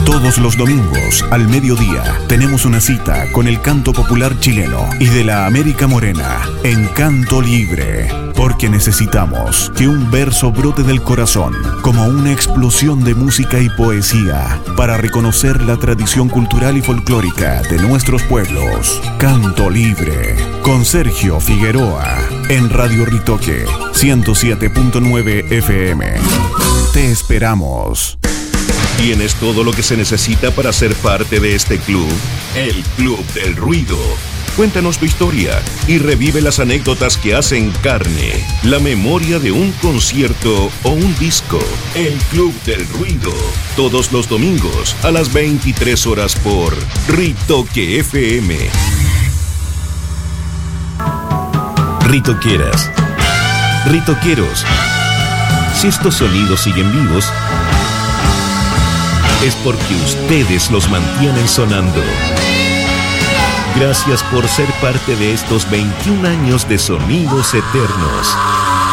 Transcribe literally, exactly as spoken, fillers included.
Todos los domingos, al mediodía, tenemos una cita con el canto popular chileno y de la América Morena, en Canto Libre. Porque necesitamos que un verso brote del corazón, como una explosión de música y poesía, para reconocer la tradición cultural y folclórica de nuestros pueblos. Canto Libre, con Sergio Figueroa, en Radio Ritoque, ciento siete punto nueve F M. Te esperamos. ¿Tienes todo lo que se necesita para ser parte de este club? El Club del Ruido. Cuéntanos tu historia y revive las anécdotas que hacen carne la memoria de un concierto o un disco. El Club del Ruido. Todos los domingos a las veintitrés horas por Ritoque F M. Ritoqueras. Ritoqueros. Si estos sonidos siguen vivos, es porque ustedes los mantienen sonando. Gracias por ser parte de estos veintiún años de sonidos eternos.